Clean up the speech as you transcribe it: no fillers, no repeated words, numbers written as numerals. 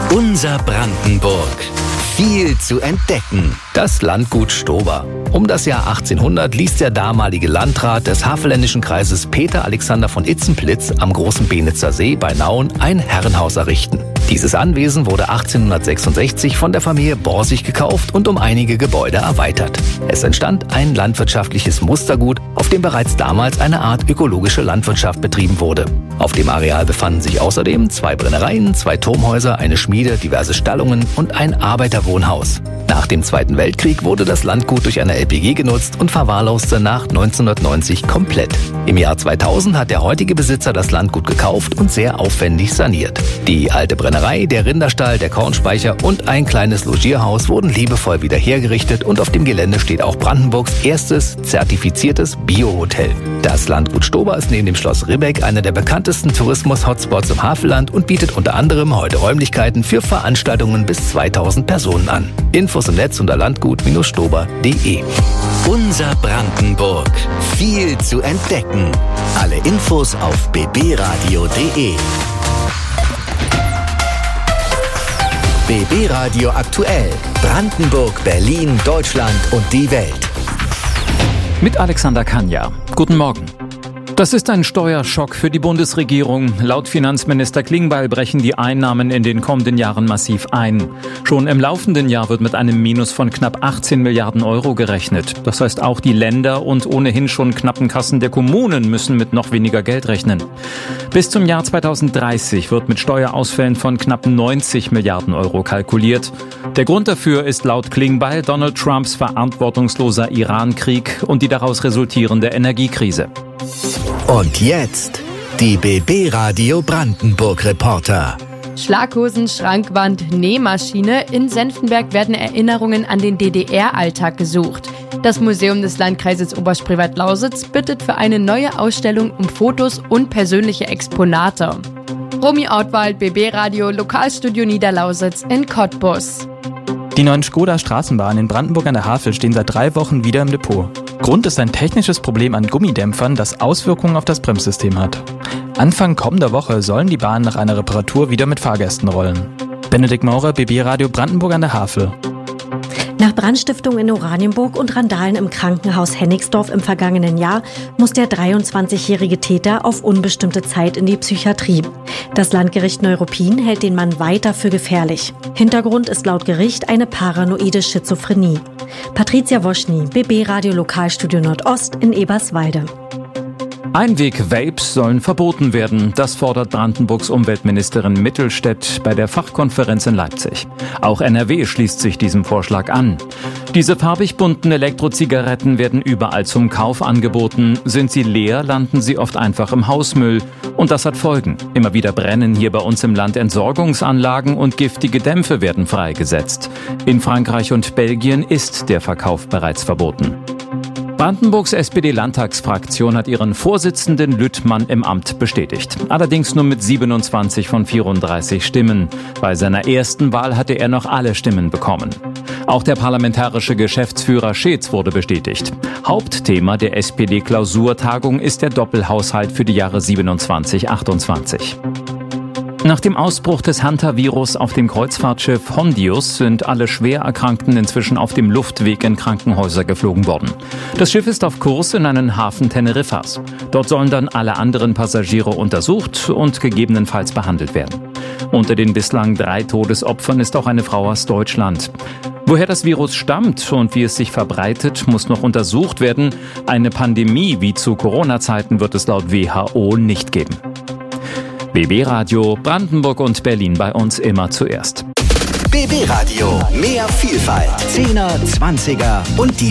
Unser Brandenburg. Viel zu entdecken. Das Landgut Stober. Um das Jahr 1800 ließ der damalige Landrat des Havelländischen Kreises Peter Alexander von Itzenplitz am Großen Benitzer See bei Nauen ein Herrenhaus errichten. Dieses Anwesen wurde 1866 von der Familie Borsig gekauft und um einige Gebäude erweitert. Es entstand ein landwirtschaftliches Mustergut, auf dem bereits damals eine Art ökologische Landwirtschaft betrieben wurde. Auf dem Areal befanden sich außerdem 2 Brennereien, 2 Turmhäuser, eine Schmiede, diverse Stallungen und ein Arbeiterwohnhaus. Nach dem Zweiten Weltkrieg wurde das Landgut durch eine LPG genutzt und verwahrloste nach 1990 komplett. Im Jahr 2000 hat der heutige Besitzer das Landgut gekauft und sehr aufwendig saniert. Die alte Brennerei, der Rinderstall, der Kornspeicher und ein kleines Logierhaus wurden liebevoll wieder hergerichtet und auf dem Gelände steht auch Brandenburgs erstes zertifiziertes Biohotel. Das Landgut Stober ist neben dem Schloss Ribbeck einer der bekanntesten Tourismus-Hotspots im Havelland und bietet unter anderem heute Räumlichkeiten für Veranstaltungen bis 2000 Personen an. Infos im Netz unter landgut-stober.de. Unser Brandenburg. Viel zu entdecken. Alle Infos auf bbradio.de. BB Radio aktuell. Brandenburg, Berlin, Deutschland und die Welt. Mit Alexander Kanja. Guten Morgen. Das ist ein Steuerschock für die Bundesregierung. Laut Finanzminister Klingbeil brechen die Einnahmen in den kommenden Jahren massiv ein. Schon im laufenden Jahr wird mit einem Minus von knapp 18 Milliarden Euro gerechnet. Das heißt, auch die Länder und ohnehin schon knappen Kassen der Kommunen müssen mit noch weniger Geld rechnen. Bis zum Jahr 2030 wird mit Steuerausfällen von knapp 90 Milliarden Euro kalkuliert. Der Grund dafür ist laut Klingbeil Donald Trumps verantwortungsloser Iran-Krieg und die daraus resultierende Energiekrise. Und jetzt die BB Radio Brandenburg Reporter. Schlaghosen, Schrankwand, Nähmaschine. In Senftenberg werden Erinnerungen an den DDR-Alltag gesucht. Das Museum des Landkreises Oberspreewald-Lausitz bittet für eine neue Ausstellung um Fotos und persönliche Exponate. Romy Ortwald, BB Radio, Lokalstudio Niederlausitz in Cottbus. Die neuen Škoda Straßenbahnen in Brandenburg an der Havel stehen seit 3 Wochen wieder im Depot. Grund ist ein technisches Problem an Gummidämpfern, das Auswirkungen auf das Bremssystem hat. Anfang kommender Woche sollen die Bahnen nach einer Reparatur wieder mit Fahrgästen rollen. Benedikt Maurer, BB Radio Brandenburg an der Havel. Nach Brandstiftung in Oranienburg und Randalen im Krankenhaus Hennigsdorf im vergangenen Jahr muss der 23-jährige Täter auf unbestimmte Zeit in die Psychiatrie. Das Landgericht Neuruppin hält den Mann weiter für gefährlich. Hintergrund ist laut Gericht eine paranoide Schizophrenie. Patricia Woschny, BB Radio Lokalstudio Nordost in Eberswalde. Einweg-Vapes sollen verboten werden. Das fordert Brandenburgs Umweltministerin Mittelstädt bei der Fachkonferenz in Leipzig. Auch NRW schließt sich diesem Vorschlag an. Diese farbig bunten Elektrozigaretten werden überall zum Kauf angeboten. Sind sie leer, landen sie oft einfach im Hausmüll. Und das hat Folgen. Immer wieder brennen hier bei uns im Land Entsorgungsanlagen und giftige Dämpfe werden freigesetzt. In Frankreich und Belgien ist der Verkauf bereits verboten. Brandenburgs SPD-Landtagsfraktion hat ihren Vorsitzenden Lüttmann im Amt bestätigt. Allerdings nur mit 27 von 34 Stimmen. Bei seiner ersten Wahl hatte er noch alle Stimmen bekommen. Auch der parlamentarische Geschäftsführer Scheetz wurde bestätigt. Hauptthema der SPD-Klausurtagung ist der Doppelhaushalt für die Jahre 27-28. Nach dem Ausbruch des Hantavirus auf dem Kreuzfahrtschiff Hondius sind alle schwer Erkrankten inzwischen auf dem Luftweg in Krankenhäuser geflogen worden. Das Schiff ist auf Kurs in einen Hafen Teneriffas. Dort sollen dann alle anderen Passagiere untersucht und gegebenenfalls behandelt werden. Unter den bislang 3 Todesopfern ist auch eine Frau aus Deutschland. Woher das Virus stammt und wie es sich verbreitet, muss noch untersucht werden. Eine Pandemie wie zu Corona-Zeiten wird es laut WHO nicht geben. BB Radio Brandenburg und Berlin, bei uns immer zuerst. BB Radio, mehr Vielfalt. 10er, 20er und die